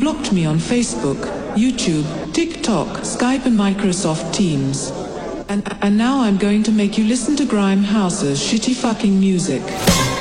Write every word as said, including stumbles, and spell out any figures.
blocked me on Facebook, YouTube, TikTok, Skype and Microsoft Teams. And, and now I'm going to make you listen to Grime House's shitty fucking music.